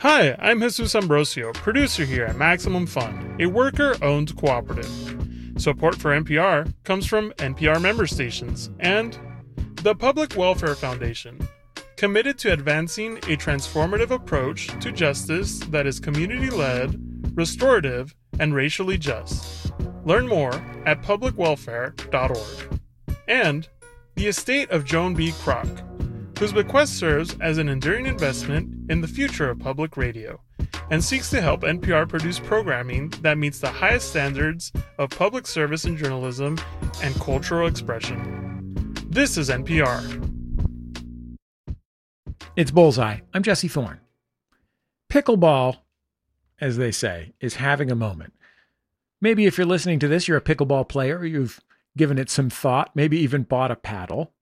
Hi, I'm Jesus Ambrosio, producer here at Maximum Fund, a worker-owned cooperative. Support for NPR comes from NPR member stations and the Public Welfare Foundation, committed to advancing a transformative approach to justice that is community-led, restorative, and racially just. Learn more at publicwelfare.org. And the estate of Joan B. Kroc, whose bequest serves as an enduring investment in the future of public radio and seeks to help NPR produce programming that meets the highest standards of public service and journalism and cultural expression. This is NPR. It's Bullseye. I'm Jesse Thorne. Pickleball, as they say, is having a moment. Maybe if you're listening to this, you're a pickleball player, you've given it some thought, maybe even bought a paddle.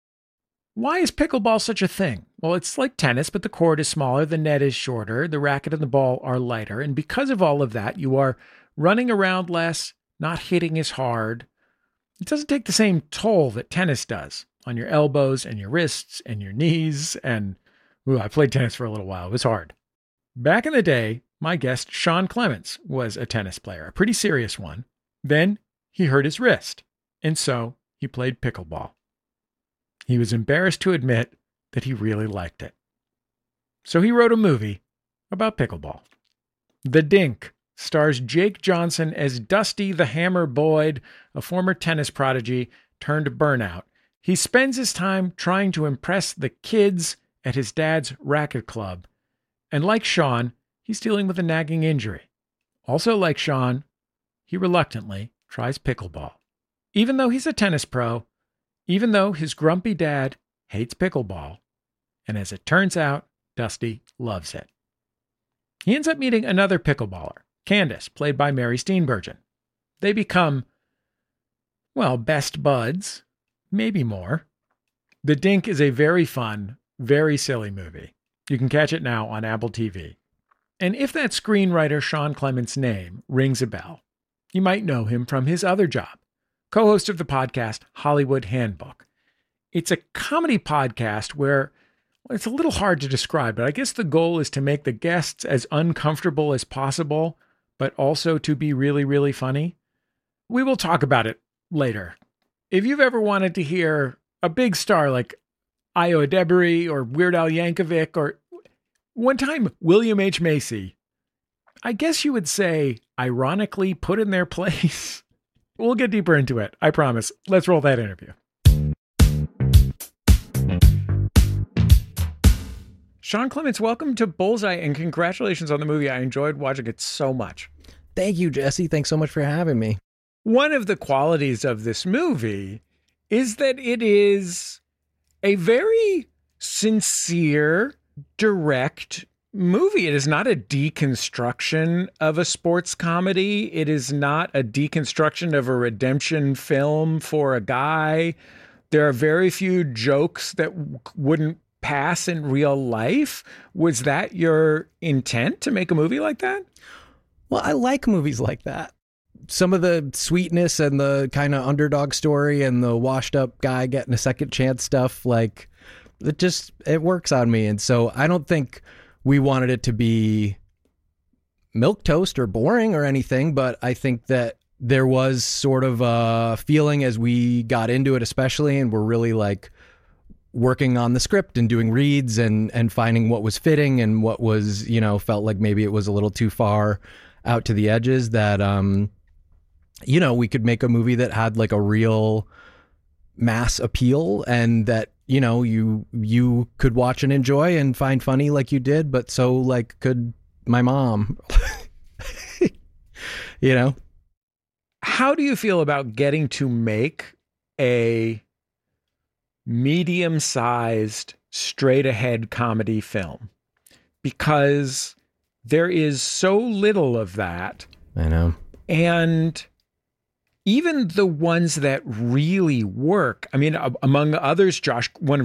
Why is pickleball such a thing? Well, it's like tennis, but the court is smaller, the net is shorter, the racket and the ball are lighter. And because of all of that, you are running around less, not hitting as hard. It doesn't take the same toll that tennis does on your elbows and your wrists and your knees. And I played tennis for a little while. It was hard. Back in the day, my guest, Sean Clements, was a tennis player, a pretty serious one. Then he hurt his wrist, and so he played pickleball. He was embarrassed to admit that he really liked it. So he wrote a movie about pickleball. The Dink stars Jake Johnson as Dusty the Hammer Boyd, a former tennis prodigy turned burnout. He spends his time trying to impress the kids at his dad's racket club. And like Sean, he's dealing with a nagging injury. Also like Sean, he reluctantly tries pickleball. Even though he's a tennis pro, even though his grumpy dad hates pickleball, and as it turns out, Dusty loves it. He ends up meeting another pickleballer, Candace, played by Mary Steenburgen. They become, well, best buds, maybe more. The Dink is a very fun, very silly movie. You can catch it now on Apple TV. And if that screenwriter Sean Clements' name rings a bell, you might know him from his other job, co-host of the podcast Hollywood Handbook. It's a comedy podcast where, well, it's a little hard to describe, but I guess the goal is to make the guests as uncomfortable as possible, but also to be really, really funny. We will talk about it later. If you've ever wanted to hear a big star like Io Adebari or Weird Al Yankovic or one time William H. Macy, I guess you would say ironically put in their place. We'll get deeper into it, I promise. Let's roll that interview. Sean Clements, welcome to Bullseye, and congratulations on the movie. I enjoyed watching it so much. Thank you, Jesse. Thanks so much for having me. One of the qualities of this movie is that it is a very sincere, direct movie. It is not a deconstruction of a sports comedy. It is not a deconstruction of a redemption film for a guy. There are very few jokes that wouldn't pass in real life. Was that your intent to make a movie like that? Well, I like movies like that. Some of the sweetness and the kind of underdog story and the washed up guy getting a second chance stuff, like it works on me. And so I don't think we wanted it to be milquetoast or boring or anything, but I think that there was sort of a feeling as we got into it, especially, and we're really like working on the script and doing reads and finding what was fitting and what was, felt like maybe it was a little too far out to the edges, that, we could make a movie that had like a real mass appeal and that, you could watch and enjoy and find funny like you did, but so like could my mom. How do you feel about getting to make a medium-sized, straight-ahead comedy film? Because there is so little of that. I know. And even the ones that really work, I mean, among others, one of